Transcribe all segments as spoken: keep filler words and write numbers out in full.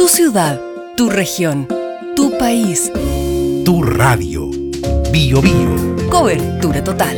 ciudad, tu región, tu país. Tu radio. Bio Bio. Cobertura total.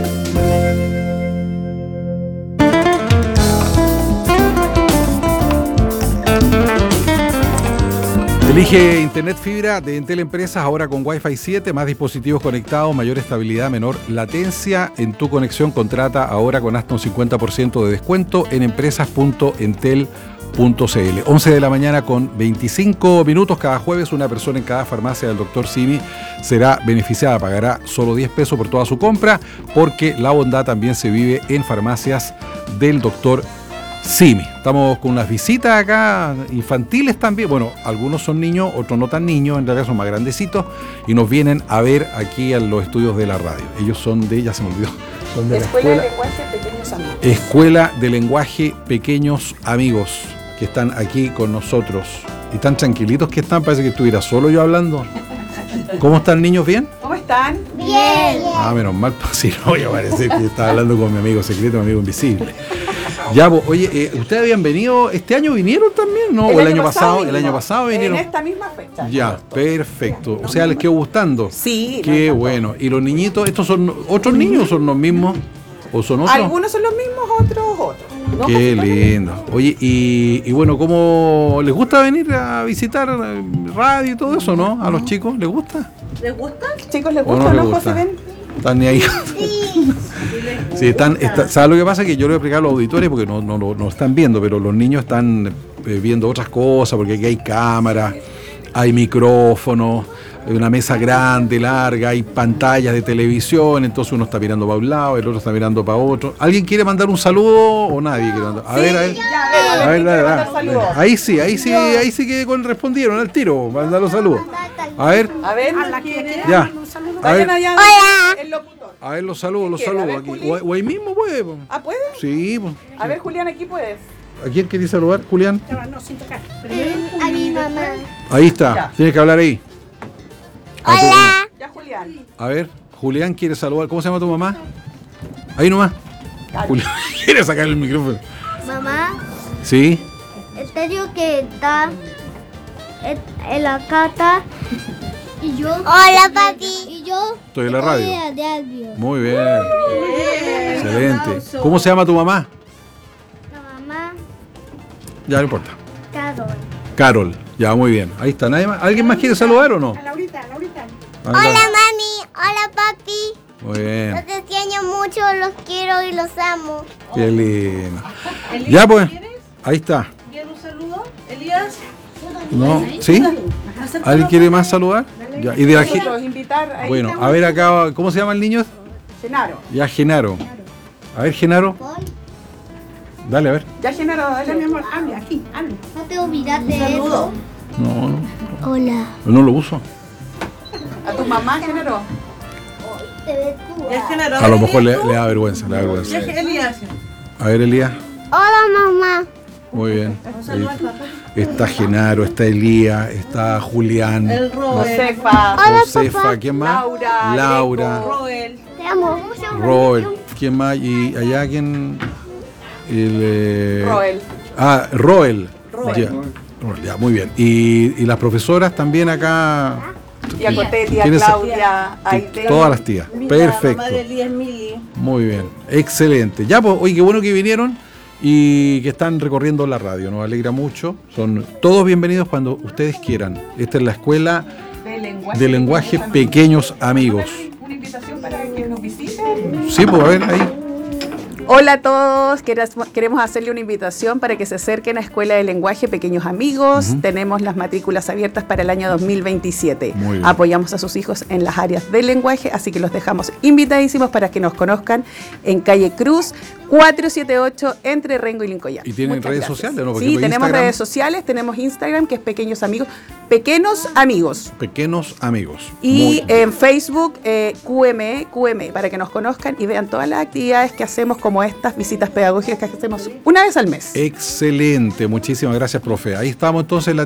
Elige Internet Fibra de Entel Empresas ahora con Wi-Fi siete, más dispositivos conectados, mayor estabilidad, menor latencia. En tu conexión contrata ahora con hasta un cincuenta por ciento de descuento en empresas punto entel punto c l. once de la mañana con veinticinco minutos. Cada jueves una persona en cada farmacia del doctor Simi será beneficiada. Pagará solo diez pesos por toda su compra, porque la bondad también se vive en farmacias del doctor Simi. Estamos con unas visitas acá, infantiles también. Bueno, algunos son niños, otros no tan niños, en realidad son más grandecitos, y nos vienen a ver aquí a los estudios de la radio. Ellos son de, ya se me olvidó, son de la Escuela escuela, de Lenguaje Pequeños Amigos. Escuela de Lenguaje Pequeños Amigos, que están aquí con nosotros. Y tan tranquilitos que están, parece que estuviera solo yo hablando. ¿Cómo están, niños? ¿Bien? ¿Cómo están? Bien. Ah, menos mal, pues si no voy a parecer que estaba hablando con mi amigo secreto, mi amigo invisible. Ya, pues, oye, eh, ¿ustedes habían venido, este año vinieron también, no? ¿O el año pasado? El año pasado vinieron. En esta misma fecha. Ya, perfecto. O sea, les quedó gustando. Sí. Qué bueno. ¿Y los niñitos, estos son otros niños o son los mismos? ¿O son otros? Algunos son los mismos, otros otros. ¿No? Qué lindo. Oye, y, y bueno, ¿cómo les gusta venir a visitar radio y todo eso, no? ¿A los chicos les gusta? ¿Les gusta? ¿Chicos les ¿O gusta no o les no, gusta? José Ben? Están ni ahí. Sí, están, está, ¿sabes lo que pasa? Que yo le voy a explicar a los auditores porque no, no, no, no están viendo, pero los niños están eh, viendo otras cosas, porque aquí hay cámaras, hay micrófonos, hay una mesa grande, larga, hay pantallas de televisión, entonces uno está mirando para un lado, el otro está mirando para otro. ¿Alguien quiere mandar un saludo o nadie quiere mandar? A Sí, ver, a ver. ya, a ver, a ver, A ver, ¿quién dale, quiere dale. mandar saludos? Ahí sí, ahí sí, ahí sí que con- respondieron al tiro, mandar los saludos. A ver, A ver, ¿quién quiere? ya. A Vayan ver, allá. Hola. El locutor. a ver los saludos, los ¿Quiere? A saludos ver, aquí. Juli. O, o ahí mismo puede. po. ¿Ah, puede? Sí, pues. A ver, Julián, aquí puedes. ¿A quién quería saludar, Julián? A mi mamá. Ahí está, Ya. tienes que hablar ahí. Hola. Ya, Julián. A ver, Julián quiere saludar. ¿Cómo se llama tu mamá? Ahí nomás. Dale. Julián quiere sacar el micrófono. Mamá, Sí. en serio que está en, en la carta. Y yo. Hola, papi. Y yo. Estoy en la radio. De radio. Muy bien. Excelente. ¿Cómo se llama tu mamá? La mamá, Ya no importa. Carol. Carol. Ya, muy bien. Ahí está. ¿Nadie más? ¿Alguien más quiere saludar o no? Laurita, Laurita. Ahí está. mami. Hola, papi. Muy bien. Los extraño mucho, los quiero y los amo. Qué lindo. Ya pues. Ahí está. ¿Quieres un saludo? ¿Elías? ¿No? ¿Sí? ¿Alguien quiere más saludar? Ya. Y de la ge- Nosotros invitar ahí. Bueno, a ver acá, ¿cómo se llama el niño? Genaro. Ya, Genaro. A ver, Genaro. Dale, a ver. Ya, Genaro, dale, mi amor. Hable aquí, hable. No te olvides de Saludo. No, no. Hola. No lo uso. A tu mamá, Genaro. Te ves tú. Ya generó. A lo mejor le, le da vergüenza, le da vergüenza. Ya Elías. A ver, Elías. Hola, mamá. Muy bien. Un saludo al papá. Está Genaro, está Elías, está Julián, El Roel. Josefa. Hola, Josefa, papá. ¿quién más? Laura, Laura, Greco. Roel. Te amo. Robert, ¿quién más? Y allá, ¿quién? El, eh, Roel. Ah, Roel. Roel. Ya, Roel, ya, muy bien. Y, y las profesoras también acá. Tía Coté, tía ¿Quiénes- Claudia, Aide. Todas las tías. Mira, Perfecto. mamá de Elías, Mili. Muy bien. Excelente. Ya, pues, oye, qué bueno que vinieron y que están recorriendo la radio. Nos alegra mucho. Son todos bienvenidos cuando ustedes quieran. Esta es la escuela De lenguaje. de lenguaje Pequeños Amigos. Una invitación para que nos visiten. Sí, pues, a ver, ahí. Hola a todos, Queras- queremos hacerle una invitación para que se acerquen a Escuela de Lenguaje Pequeños Amigos. Ujú. Tenemos las matrículas abiertas para el año dos mil veintisiete. Muy bien. Apoyamos a sus hijos en las áreas del lenguaje, así que los dejamos invitadísimos para que nos conozcan en Calle Cruz cuatrocientos setenta y ocho entre Rengo y Lincoln. ¿Y tienen Muchas redes gracias. sociales, no? Porque Sí, por tenemos Instagram- redes sociales, tenemos Instagram que es Pequeños Amigos, Pequeños Amigos. Pequeños Amigos. Y Muy bien. en Facebook, eh, Q M E, Q M E, para que nos conozcan y vean todas las actividades que hacemos, como estas visitas pedagógicas que hacemos una vez al mes. Excelente. Muchísimas gracias, profe. Ahí estamos entonces. La